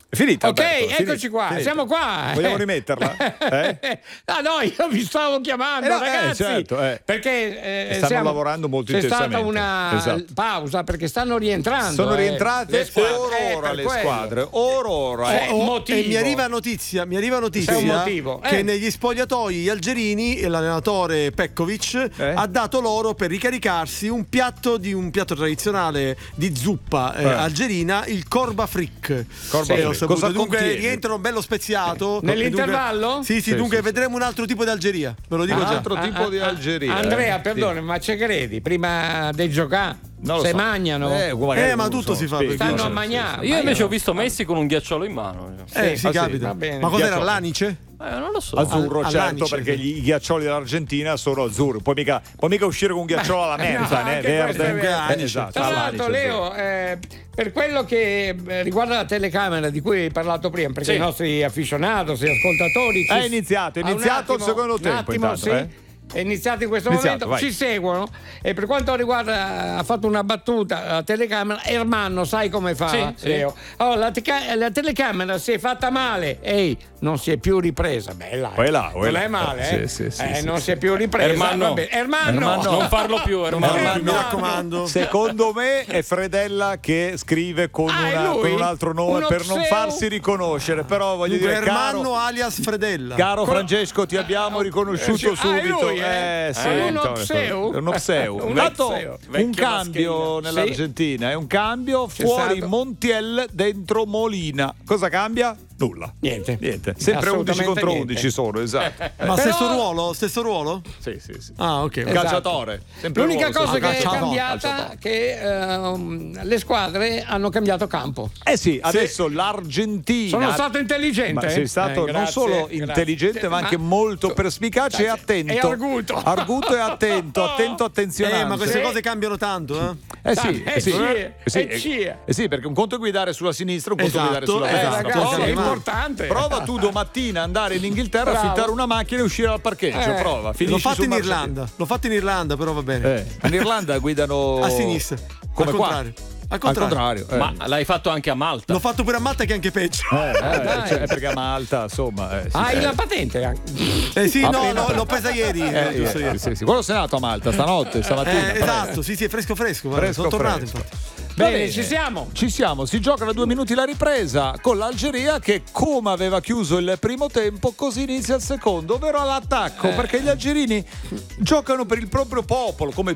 È finita. Ok, Alberto, eccoci qua, finita. siamo qua. Vogliamo rimetterla? Ah no, io vi stavo chiamando, ragazzi, certo, perché stanno lavorando molto intensamente. C'è stata una pausa perché stanno rientrando. Sono rientrate le squadre, ora le quello. squadre. Ora. Motivo. E mi arriva notizia C'è un motivo. che negli spogliatoi gli algerini e l'allenatore Petkovic ha dato loro per ricaricarsi un piatto tradizionale di zuppa algerina, il korba frik. Cosa dunque contiene? rientrano bello speziato. Nell'intervallo? Sì, dunque vedremo un altro tipo di Algeria. Ve lo dico Un già. altro tipo di Algeria. Andrea, perdone, ma ci credi? Prima dei giocare se mangiano? Ma tutto si fa. Stanno a mangiare. Io invece ho visto Messi con un ghiacciolo in mano. Sì, capita. va bene. Ma cos'era Ghiacciolo. l'anice? Non lo so. Azzurro, certo, all'anice. perché i ghiaccioli dell'Argentina sono azzurri. Puoi mica uscire con un ghiacciolo alla mezza, No, né? anche questo è Verde. vero. Esatto, Tra l'altro, all'anice, Leo, per quello che riguarda la telecamera di cui hai parlato prima, perché Sì. i nostri aficionados e ascoltatori È iniziato il secondo tempo. Intanto, sì. È iniziato in questo Iniziato, momento, vai. ci seguono e per quanto riguarda ha fatto una battuta la telecamera. Ermanno, sai come fa? Sì. Leo? Allora, la telecamera si è fatta male, non si è più ripresa. Bella, non è male, Sì, non si è più ripresa. Ermanno. Va bene. Ermanno. Non farlo più, Ermanno. Mi raccomando. Secondo me è Fredella che scrive con, è lui? con un altro nome Uno per non pseu? farsi riconoscere. Però voglio dire, Ermanno alias Fredella. caro Francesco, ti abbiamo riconosciuto è subito. lui, Sì, uno pseu? Uno pseu. Uno Tanto pseu. un Vecchio cambio maschera. nell'Argentina, è un cambio fuori stato. Montiel dentro Molina. Cosa cambia? Nulla. Niente. Sempre 11 Assolutamente contro niente. 11 sono, esatto. Ma Però- stesso ruolo? Sì. Ah, ok. Esatto. Calciatore. Sempre L'unica ruolo, cosa che è calciatore. cambiata è che le squadre hanno cambiato campo. Sì, adesso l'Argentina. Sono stato intelligente. Ma sei stato non Grazie, solo grazie. intelligente, ma anche molto perspicace e attento. E arguto. Arguto e attento, attenzionante. Ma queste cose cambiano tanto, Sì, perché un conto è guidare sulla sinistra, un conto è guidare sulla destra. Ragazzi, è ma- importante. Prova tu domattina andare in Inghilterra, Bravo. affittare una macchina e uscire dal parcheggio. Prova, L'ho finisci fatto sul in marciapiede. Irlanda. L'ho fatto in Irlanda, però va bene. In Irlanda guidano A sinistra. Come al qua? contrario. Al Al contrario. contrario. Ma l'hai fatto anche a Malta? L'ho fatto pure a Malta, che è anche peggio. Perché a Malta, insomma. Sì. Hai la patente anche. Sì, Appena- no, l'ho presa ieri. giusto ieri. Sì. Quello sei nato a Malta stanotte, stamattina. Esatto, sì, è fresco. Guarda, sono tornato, infatti. Bene, ci siamo. Ci siamo, si gioca da 2 minuti la ripresa con l'Algeria che, come aveva chiuso il primo tempo, così inizia il secondo, ovvero all'attacco, perché gli algerini giocano per il proprio popolo, come